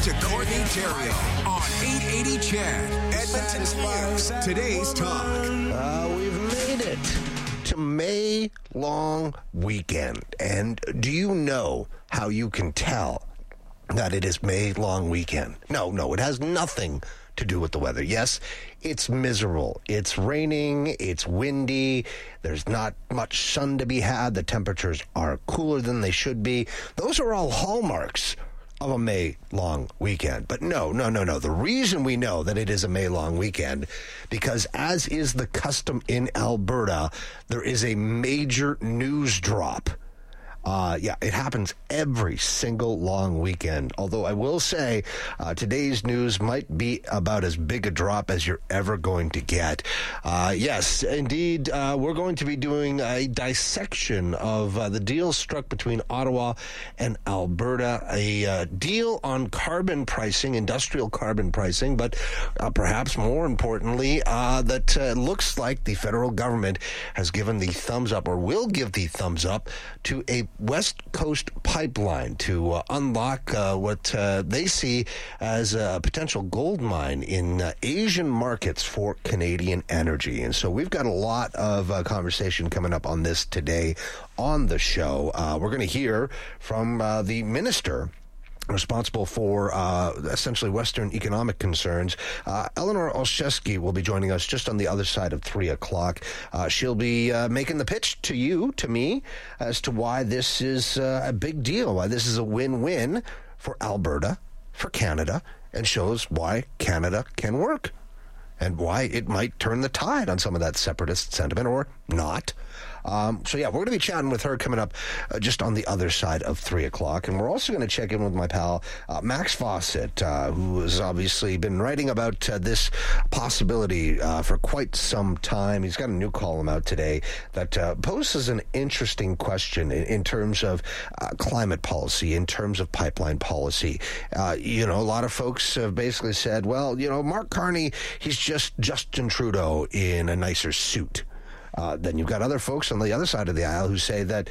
to Courtney Theriault on 880 CHED, Edmonton's News. Today's talk. We've made it to May long weekend. And do you know how you can tell that it is May long weekend? No, it has nothing to do with the weather. Yes, it's miserable. It's raining. It's windy. There's not much sun to be had. The temperatures are cooler than they should be. Those are all hallmarks of a May-long weekend. But no. The reason we know that it is a May-long weekend, because as is the custom in Alberta, there is a major news drop. It happens every single long weekend. Although I will say today's news might be about as big a drop as you're ever going to get. Yes, indeed, we're going to be doing a dissection of the deal struck between Ottawa and Alberta, a deal on carbon pricing, industrial carbon pricing, but perhaps more importantly, that looks like the federal government has given the thumbs up, or will give the thumbs up, to a West Coast pipeline to unlock what they see as a potential gold mine in Asian markets for Canadian energy. And so we've got a lot of conversation coming up on this today on the show. We're going to hear from the minister responsible for essentially Western economic concerns. Eleanor Olszewski will be joining us just on the other side of 3 o'clock. She'll be making the pitch to you, to me, as to why this is a big deal, why this is a win-win for Alberta, for Canada, and shows why Canada can work and why it might turn the tide on some of that separatist sentiment or not. We're going to be chatting with her coming up just on the other side of 3 o'clock. And we're also going to check in with my pal, Max Fawcett, who has obviously been writing about this possibility for quite some time. He's got a new column out today that poses an interesting question in terms of climate policy, in terms of pipeline policy. A lot of folks have basically said, well, Mark Carney, he's just Justin Trudeau in a nicer suit. Then you've got other folks on the other side of the aisle who say that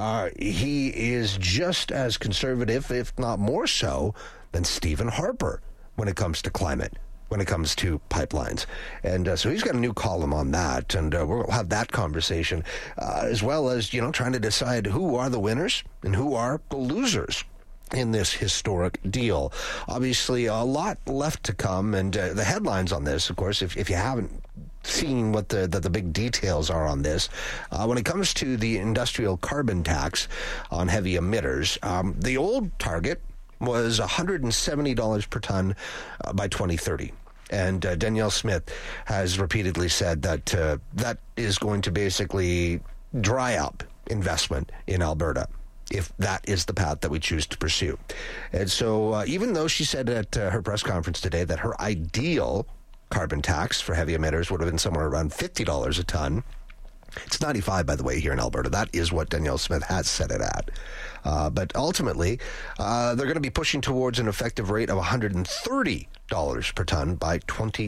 he is just as conservative, if not more so, than Stephen Harper when it comes to climate, when it comes to pipelines. And so he's got a new column on that, and we'll have that conversation, as well as, trying to decide who are the winners and who are the losers in this historic deal. Obviously, a lot left to come, and the headlines on this, of course, if you haven't seen what the big details are on this, when it comes to the industrial carbon tax on heavy emitters, the old target was $170 per ton by 2030. And Danielle Smith has repeatedly said that that is going to basically dry up investment in Alberta if that is the path that we choose to pursue. And so even though she said at her press conference today that her ideal carbon tax for heavy emitters would have been somewhere around $50 a ton, it's 95, by the way, here in Alberta. That is what Danielle Smith has set it at. But ultimately, they're going to be pushing towards an effective rate of $130 per ton by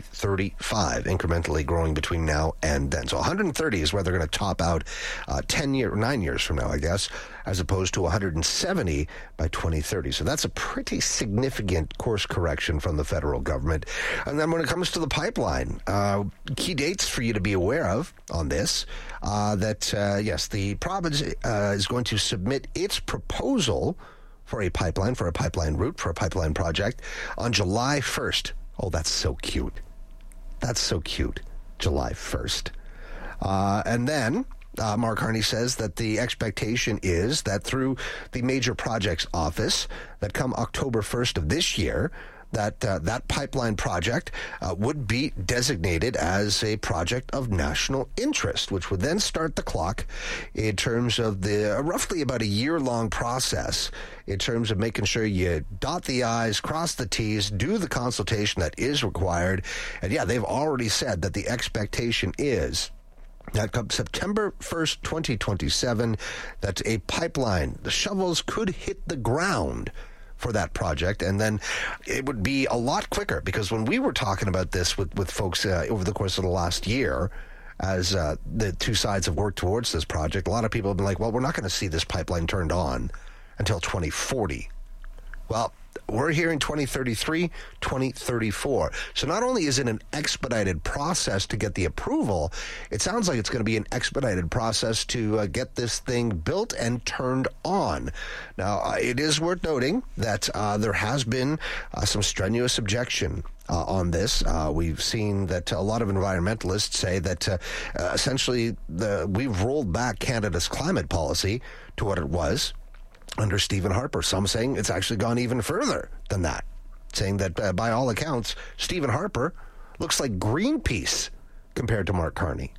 2035, incrementally growing between now and then. So 130 is where they're going to top out 9 years from now, I guess, as opposed to 170 by 2030. So that's a pretty significant course correction from the federal government. And then when it comes to the pipeline, key dates for you to be aware of on this, yes, the province is going to submit its proposal for a pipeline route, for a pipeline project on July 1st. Oh, that's so cute. That's so cute. July 1st. And then Mark Carney says that the expectation is that through the Major Projects Office, that come October 1st of this year, that pipeline project would be designated as a project of national interest, which would then start the clock in terms of the roughly about a year-long process in terms of making sure you dot the I's, cross the T's, do the consultation that is required. And yeah, they've already said that the expectation is that come September 1st, 2027, that a pipeline, the shovels could hit the ground for that project, and then it would be a lot quicker, because when we were talking about this with folks over the course of the last year, as the two sides have worked towards this project, a lot of people have been like, well, we're not going to see this pipeline turned on until 2040. Well, we're here in 2033, 2034. So not only is it an expedited process to get the approval, it sounds like it's going to be an expedited process to get this thing built and turned on. Now, it is worth noting that there has been some strenuous objection on this. We've seen that a lot of environmentalists say that essentially we've rolled back Canada's climate policy to what it was under Stephen Harper. Some saying it's actually gone even further than that, saying that by all accounts, Stephen Harper looks like Greenpeace compared to Mark Carney.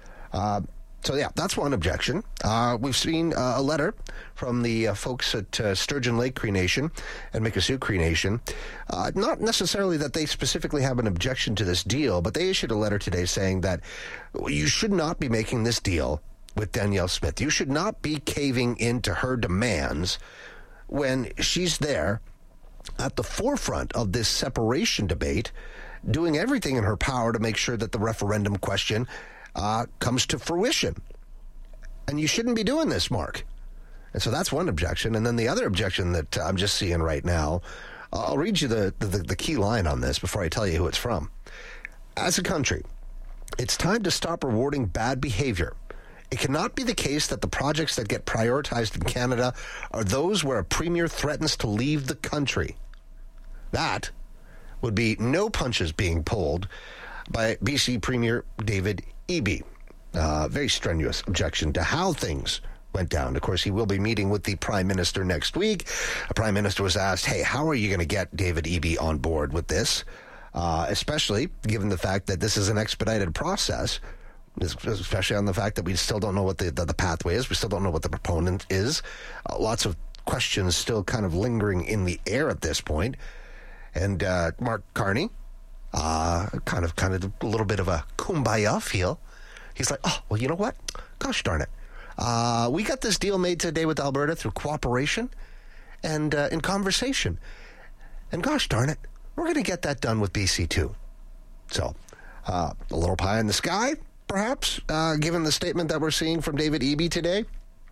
So, yeah, that's one objection. We've seen a letter from the folks at Sturgeon Lake Cree Nation and Mikisew Cree Nation. Not necessarily that they specifically have an objection to this deal, but they issued a letter today saying that you should not be making this deal with Danielle Smith. You should not be caving into her demands when she's there at the forefront of this separation debate, doing everything in her power to make sure that the referendum question comes to fruition. And you shouldn't be doing this, Mark. And so that's one objection. And then the other objection that I'm just seeing right now, I'll read you the key line on this before I tell you who it's from. As a country, it's time to stop rewarding bad behavior. It cannot be the case that the projects that get prioritized in Canada are those where a premier threatens to leave the country. That would be no punches being pulled by BC Premier David Eby. Very strenuous objection to how things went down. Of course, he will be meeting with the Prime Minister next week. The Prime Minister was asked, hey, how are you going to get David Eby on board with this? Especially given the fact that this is an expedited process, especially on the fact that we still don't know what the pathway is. We still don't know what the proponent is. Lots of questions still kind of lingering in the air at this point. And Mark Carney, kind of a little bit of a kumbaya feel. He's like, oh, well, you know what? Gosh darn it. We got this deal made today with Alberta through cooperation and in conversation. And gosh darn it, we're going to get that done with BC too. So, a little pie in the sky, perhaps, given the statement that we're seeing from David Eby today.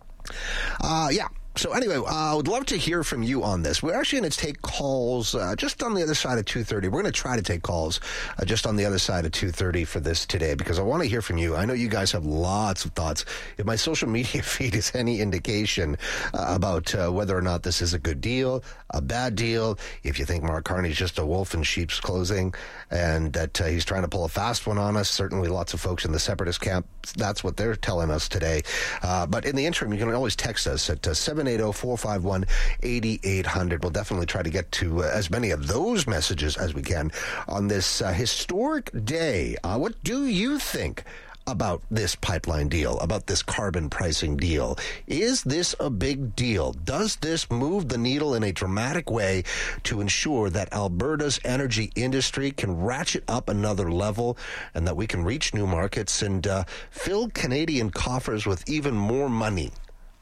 Yeah. So anyway, I would love to hear from you on this. We're actually going to take calls just on the other side of 2:30. We're going to try to take calls just on the other side of 2:30 for this today because I want to hear from you. I know you guys have lots of thoughts. If my social media feed is any indication about whether or not this is a good deal, a bad deal, if you think Mark Carney's just a wolf in sheep's clothing and that he's trying to pull a fast one on us, certainly lots of folks in the separatist camp, that's what they're telling us today. But in the interim, you can always text us at 780-451-8800. We'll definitely try to get to as many of those messages as we can on this historic day. What do you think about this pipeline deal, about this carbon pricing deal? Is this a big deal? Does this move the needle in a dramatic way to ensure that Alberta's energy industry can ratchet up another level and that we can reach new markets and fill Canadian coffers with even more money?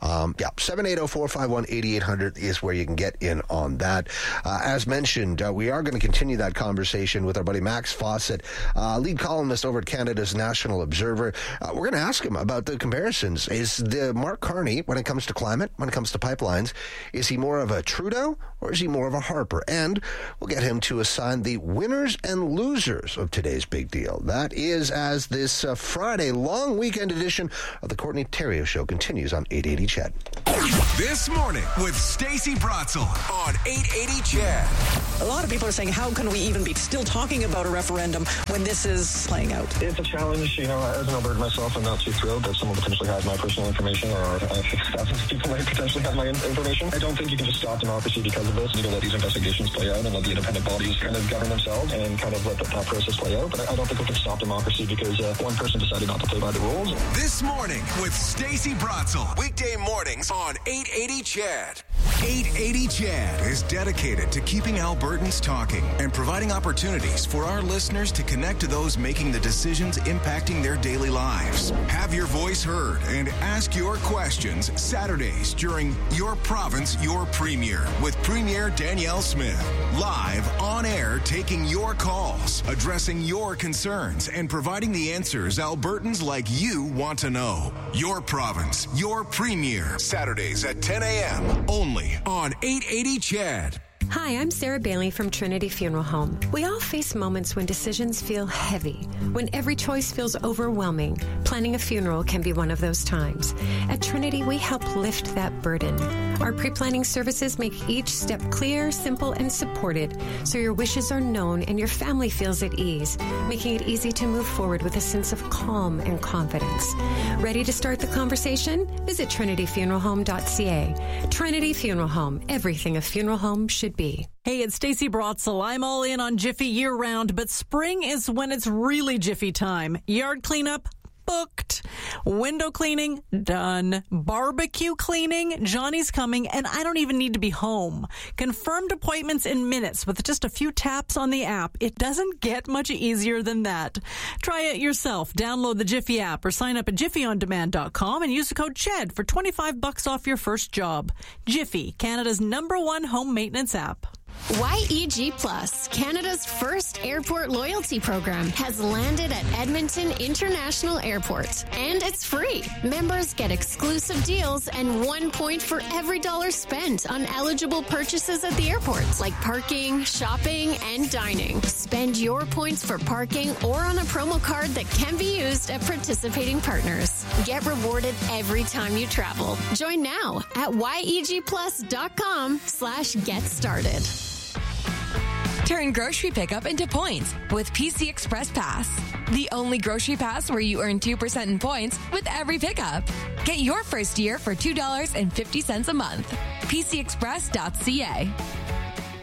780-451-8800 is where you can get in on that. As mentioned, we are going to continue that conversation with our buddy Max Fawcett, lead columnist over at Canada's National Observer. We're going to ask him about the comparisons. Is the Mark Carney, when it comes to climate, when it comes to pipelines, is he more of a Trudeau or is he more of a Harper? And we'll get him to assign the winners and losers of today's big deal. That is as this Friday long weekend edition of the Courtney Theriault Show continues on 880 Chad. This morning with Stacey Bratzel on 880 Chad. A lot of people are saying, how can we even be still talking about a referendum when this is playing out? It's a challenge. As an Albertan myself, I'm not too thrilled that someone potentially has my personal information or thousands of people might potentially have my information. I don't think you can just stop democracy because of this. You need to let these investigations play out and let the independent bodies kind of govern themselves and kind of let that process play out. But I don't think we can stop democracy because one person decided not to play by the rules. This morning with Stacey Bratzel. Weekday mornings on 880 Chad. 880 Chad is dedicated to keeping Albertans talking and providing opportunities for our listeners to connect to those making the decisions impacting their daily lives. Have your voice heard and ask your questions Saturdays during Your Province, Your Premier with Premier Danielle Smith. Live on air, taking your calls, addressing your concerns, and providing the answers Albertans like you want to know. Your Province, Your Premier. Saturdays at 10 a.m. only on 880 Chad. Hi, I'm Sarah Bailey from Trinity Funeral Home. We all face moments when decisions feel heavy, when every choice feels overwhelming. Planning a funeral can be one of those times. At Trinity, we help lift that burden. Our pre-planning services make each step clear, simple, and supported, so your wishes are known and your family feels at ease, making it easy to move forward with a sense of calm and confidence. Ready to start the conversation? Visit trinityfuneralhome.ca. Trinity Funeral Home, everything a funeral home should be. Hey, it's Stacey Brotzel. I'm all in on Jiffy year-round, but spring is when it's really Jiffy time. Yard cleanup? Booked. Window cleaning? Done. Barbecue cleaning? Johnny's coming, and I don't even need to be home. Confirmed appointments in minutes with just a few taps on the app. It doesn't get much easier than that. Try it yourself. Download the Jiffy app or sign up at jiffyondemand.com and use the code CHED for $25 off your first job. Jiffy, Canada's #1 home maintenance app. YEG Plus, Canada's first airport loyalty program, has landed at Edmonton International Airport. And it's free. Members get exclusive deals and 1 point for every dollar spent on eligible purchases at the airport, like parking, shopping, and dining. Spend your points for parking or on a promo card that can be used at participating partners. Get rewarded every time you travel. Join now at yegplus.com/get started. Turn grocery pickup into points with PC Express Pass. The only grocery pass where you earn 2% in points with every pickup. Get your first year for $2.50 a month. PCExpress.ca.